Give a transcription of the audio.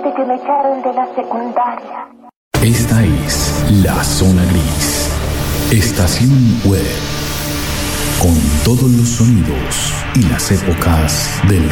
desde que me echaron de la secundaria. Esta es La Zona Gris, estación web, con todos los sonidos y las épocas del